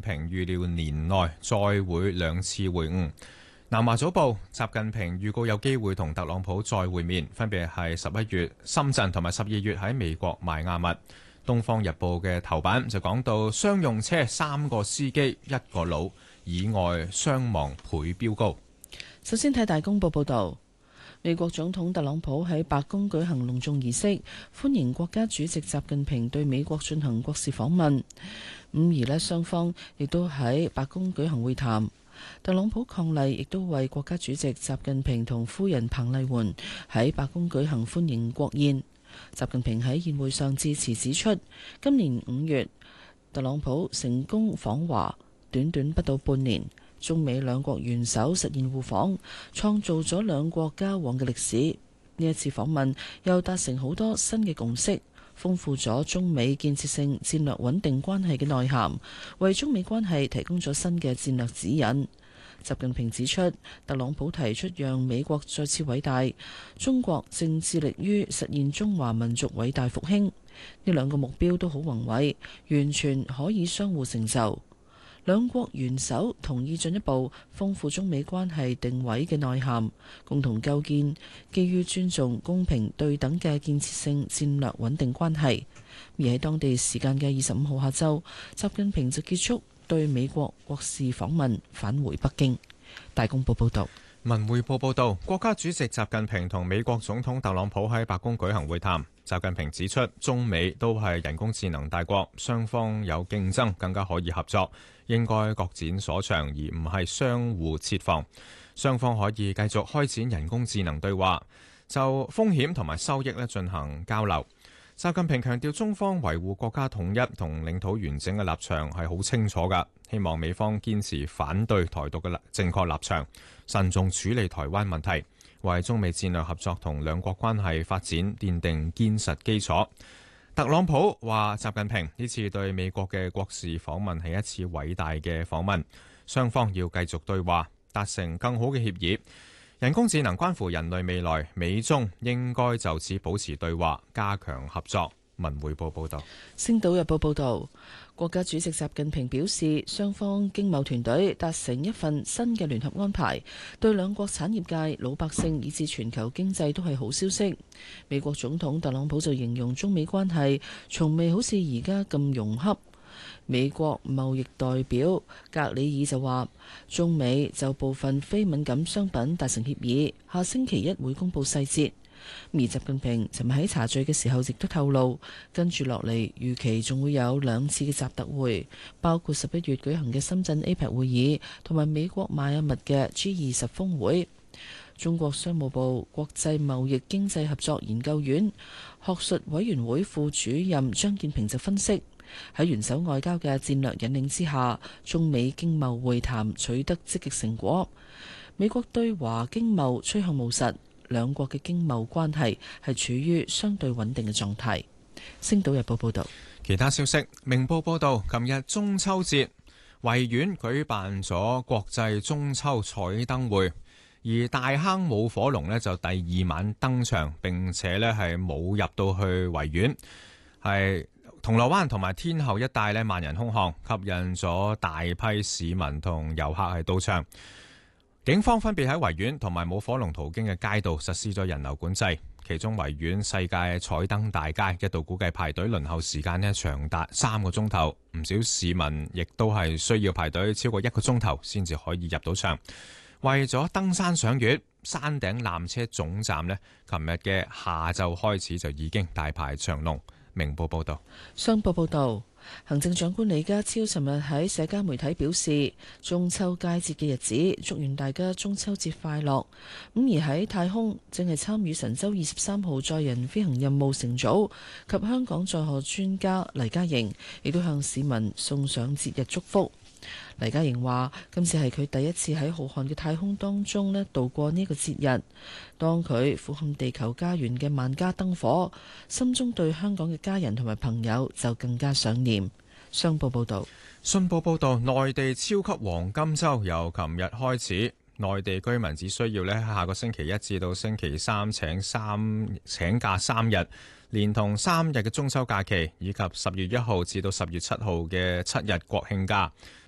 平預料年內再會2次會晤。南華早報，習近平預告有機會同特朗普再會面，分別係11月深圳同埋12月喺美國邁阿密。東方日報嘅頭版就講到商用車3個司機1個老，意外傷亡倍飆高。 首先睇大公報報導，美國總統特朗普喺白宮舉行隆重儀式，歡迎國家主席習近平對美國進行國事訪問。而呢雙方亦都喺白宮舉行會談。特朗普伉儷亦都為國家主席習近平同夫人彭麗媛喺白宮舉行歡迎國宴。習近平喺宴會上致辭指出，今年5月特朗普成功訪華，短短不到半年，中美兩國元首實現互訪，創造咗兩國交往嘅歷史。呢一次訪問又達成好多新嘅共識，豐富咗中美建設性戰略穩定關係嘅內涵，為中美關係提供咗新嘅戰略指引。習近平指出，特朗普提出讓美國再次偉大，中國正致力於實現中華民族偉大復興。呢兩個目標都好宏偉，完全可以相互成就。兩國元首同意進一步豐富中美關係定位嘅內涵，共同構建基於尊重、公平、對等嘅建設性戰略穩定關係。而喺當地時間嘅25號下晝，習近平就結束對美國國事訪問，返回北京。大公報報道。 文匯報報道，國家主席習近平同美國總統特朗普喺白宮舉行會談。習近平指出，中美都係人工智能大國，雙方有競爭，更加可以合作，應該各展所長，而唔係相互設防。雙方可以繼續開展人工智能對話，就風險同埋收益進行交流。習近平強調，中方維護國家統一同領土完整嘅立場係好清楚㗎，希望美方堅持反對台獨嘅正確立場，慎重處理台灣問題，為中美戰略合作同兩國關係發展奠定堅實基礎。特朗普話，習近平呢次對美國嘅國事訪問係一次偉大嘅訪問，雙方要繼續對話，達成更好嘅協議。人工智能關乎人類未來，美中應該就此保持對話，加強合作。文匯報報道。 星島日報報道，國家主席習近平表示，雙方經貿團隊達成一份新嘅聯合安排，對兩國產業界、老百姓以至全球經濟都係好消息。美國總統特朗普就形容中美關係從未好似而家咁融洽。美國貿易代表格里爾就話，中美就部分非敏感商品達成協議，下星期一會公布細節。而習近平尋日喺茶敘嘅時候亦都透露，跟住落嚟預期仲會有2次嘅習特會，包括11月舉行嘅深圳 APEC 會議，同埋美國邁阿密嘅 G20 峰會。中國商務部國際貿易經濟合作研究院學術委員會副主任張建平就分析，喺元首外交嘅戰略引領之下，中美經貿會談取得積極成果。美國對華經貿趨向務實，兩國嘅經貿關係係處於相對穩定嘅狀態。星島日報報道。 其他消息，明報報道，琴日中秋節，維園舉辦咗國際中秋彩燈會，而大坑舞火龍呢就第2晚登場，並且呢係冇入到去維園，係銅鑼灣同埋天后一帶呢萬人空巷，吸引咗大批市民同遊客係到場。警方分別喺維園同埋舞火龍途經嘅街道實施咗人流管制，其中維園世界彩燈大街一度估計排隊輪候時間呢長達3個鐘頭，唔少市民亦都係需要排隊超過1個鐘頭先至可以入到場。為咗登山賞月，山頂纜車總站呢琴日嘅下晝開始就已經大排長龍。明報報道。 商報報道，行政長官李家超尋日喺社交媒體表示，中秋佳節嘅日子，祝願大家中秋節快樂。而喺太空正係參與神舟23號載人飛行任務乘組及香港載荷專家黎嘉瑩，亦都向市民送上節日祝福。黎嘉瑩話：今次係佢第一次喺浩瀚嘅太空當中度過呢個節日。當佢俯瞰地球家園嘅萬家燈火，心中對香港嘅家人同埋朋友就更加想念。商報報導。 信報報導，內地超級黃金週由琴日開始，內地居民只需要喺下個星期一至到星期三請假3日，連同3日嘅中秋假期，以及10月1號至到10月7號嘅7日國慶假，